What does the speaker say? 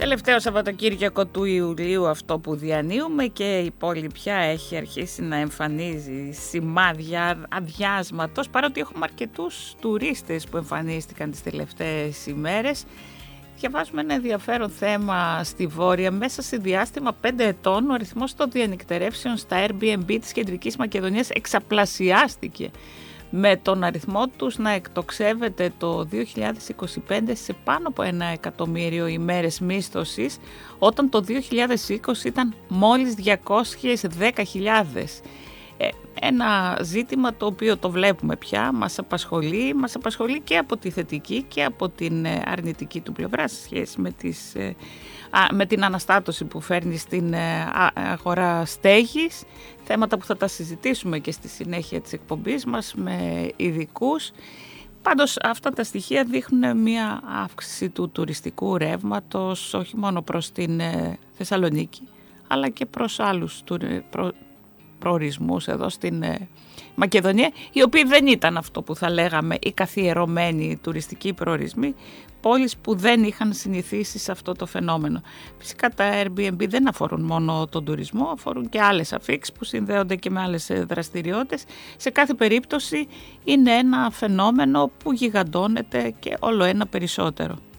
Τελευταίο Σαββατοκύριακο του Ιουλίου αυτό που διανύουμε και η πόλη πια έχει αρχίσει να εμφανίζει σημάδια αδειάσματος, παρότι έχουμε αρκετούς τουρίστες που εμφανίστηκαν τις τελευταίες ημέρες. Διαβάζουμε ένα ενδιαφέρον θέμα στη Βόρεια. Μέσα σε διάστημα 5 ετών ο αριθμός των διανυκτερεύσεων στα Airbnb της Κεντρικής Μακεδονίας εξαπλασιάστηκε, με τον αριθμό τους να εκτοξεύεται το 2025 σε πάνω από 1 εκατομμύριο ημέρες μίσθωσης, όταν το 2020 ήταν μόλις 210.000. Ένα ζήτημα το οποίο το βλέπουμε πια, μας απασχολεί και από τη θετική και από την αρνητική του πλευρά σε σχέση με την αναστάτωση που φέρνει στην αγορά στέγης, θέματα που θα τα συζητήσουμε και στη συνέχεια της εκπομπής μας με ειδικούς. Πάντως αυτά τα στοιχεία δείχνουν μια αύξηση του τουριστικού ρεύματος, όχι μόνο προς την Θεσσαλονίκη, αλλά και προς άλλους προορισμούς εδώ στην Μακεδονία, οι οποίοι δεν ήταν αυτό που θα λέγαμε οι καθιερωμένοι τουριστικοί προορισμοί, πόλεις που δεν είχαν συνηθίσει σε αυτό το φαινόμενο. Φυσικά τα Airbnb δεν αφορούν μόνο τον τουρισμό, αφορούν και άλλες αφίξεις που συνδέονται και με άλλες δραστηριότητες. Σε κάθε περίπτωση είναι ένα φαινόμενο που γιγαντώνεται και όλο ένα περισσότερο.